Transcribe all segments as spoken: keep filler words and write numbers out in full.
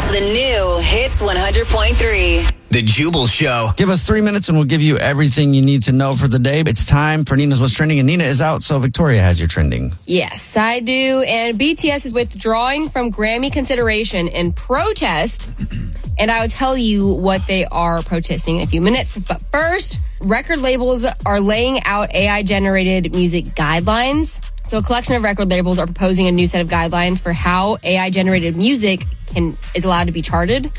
The new Hits one hundred point three. The Jubal Show. Give us three minutes and we'll give you everything you need to know for the day. It's time for Nina's What's Trending, and Nina is out, so Victoria has your trending. Yes, I do. And B T S is withdrawing from Grammy consideration in protest. And I will tell you what they are protesting in a few minutes. But first, record labels are laying out A I-generated music guidelines. So a collection of record labels are proposing a new set of guidelines for how A I-generated music can is allowed to be charted.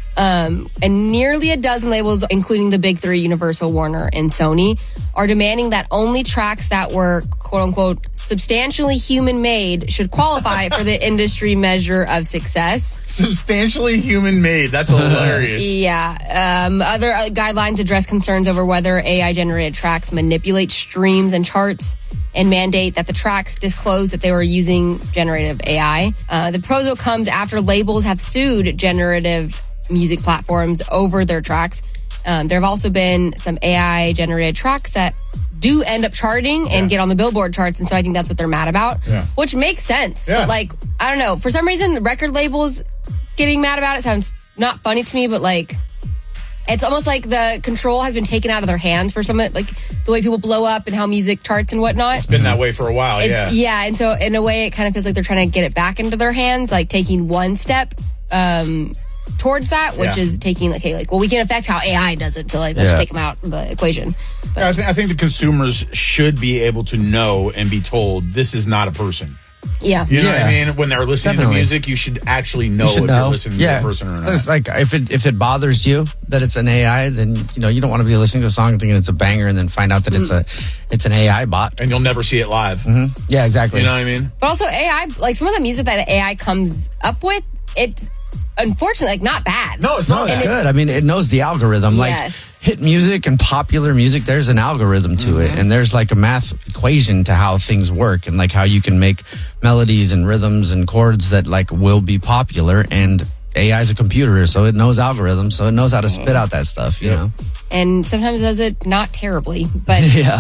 Um, and nearly a dozen labels, including the big three, Universal, Warner, and Sony, are demanding that only tracks that were, quote-unquote, substantially human-made should qualify for the industry measure of success. Substantially human-made. That's hilarious. Yeah. Um, other uh, guidelines address concerns over whether A I-generated tracks manipulate streams and charts and mandate that the tracks disclose that they were using generative A I. Uh, the proposal comes after labels have sued generative music platforms over their tracks. Um, there have also been some A I-generated tracks that do end up charting and yeah. get on the Billboard charts, and so I think that's what they're mad about, yeah. which makes sense. Yeah. But, like, I don't know. For some reason, the record labels getting mad about it sounds not funny to me, but, like, it's almost like the control has been taken out of their hands for some, like, the way people blow up and how music charts and whatnot. It's been that way for a while, it's, yeah. Yeah, and so in a way, it kind of feels like they're trying to get it back into their hands, like taking one step um, towards that, which yeah. is taking, like, hey, like, well, we can affect how A I does it, so, like, let's yeah. take them out of the equation. But, I, th- I think the consumers should be able to know and be told this is not a person. Yeah. You know yeah. what I mean? When they're listening Definitely. to music, you should actually know you should if know. you're listening yeah. to a person or not. It's like if it if it bothers you that it's an A I, then you know you don't want to be listening to a song thinking it's a banger and then find out that mm. it's a it's an A I bot. And you'll never see it live. Mm-hmm. Yeah, exactly. You know what I mean? But also A I, like some of the music that A I comes up with, it's unfortunately like not bad. No, it's not. No, it's bad. good. I mean, it knows the algorithm. Yes. Like hit music and popular music, there's an algorithm to mm-hmm. it, and there's like a math equation to how things work, and like how you can make melodies and rhythms and chords that like will be popular. And A I is a computer, so it knows algorithms, so it knows how to spit out that stuff. You yep. know, and sometimes does it not terribly, but yeah.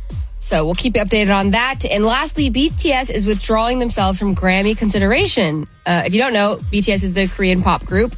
So we'll keep you updated on that. And lastly, B T S is withdrawing themselves from Grammy consideration. Uh, if you don't know, B T S is the Korean pop group.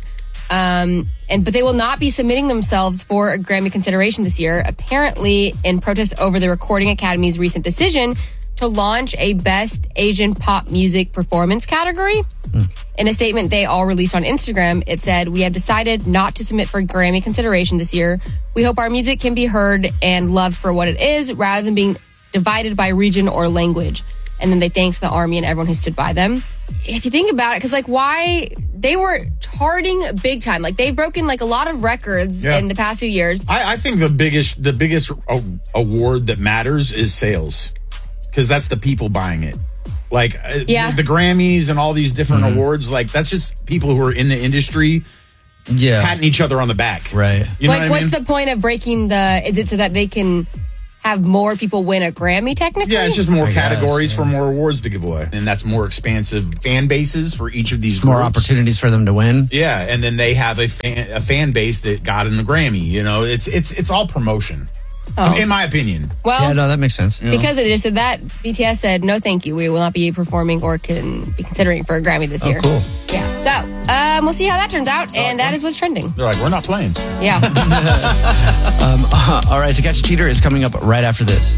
Um, and but they will not be submitting themselves for a Grammy consideration this year, apparently in protest over the Recording Academy's recent decision to launch a Best Asian Pop Music Performance category. Mm. In a statement they all released on Instagram, it said, "We have decided not to submit for Grammy consideration this year. We hope our music can be heard and loved for what it is, rather than being divided by region or language." And then they thanked the Army and everyone who stood by them. If you think about it, because like why they were charting big time, like they've broken like a lot of records yeah. in the past few years. I, I think the biggest the biggest a- award that matters is sales, because that's the people buying it. Like yeah. the, the Grammys and all these different mm-hmm. awards, like that's just people who are in the industry. Yeah, patting each other on the back. Right. You know like, what what's I mean? the point of breaking the? Is it so that they can have more people win a Grammy, technically? Yeah, it's just more I categories guess, yeah. for more awards to give away. And that's more expansive fan bases for each of these groups. More opportunities for them to win. Yeah, and then they have a fan, a fan base that got in the Grammy. You know, it's it's it's all promotion, oh. in my opinion. Well, yeah, no, that makes sense. You because know? They just said that, B T S said, no, thank you. We will not be performing or can be considering for a Grammy this oh, year. Cool. Yeah, so um, we'll see how that turns out, and that is what's trending. They're like, we're not playing. Yeah. um, all right, To Catch a Cheater is coming up right after this.